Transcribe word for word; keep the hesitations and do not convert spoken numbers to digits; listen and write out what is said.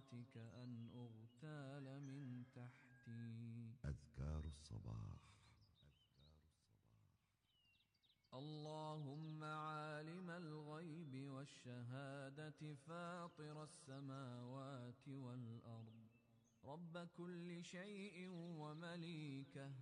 مرضاتك أن أغتال من تحتي. أذكار الصباح. اللهم عالم الغيب والشهادة فاطر السماوات والأرض رب كل شيء ومليكه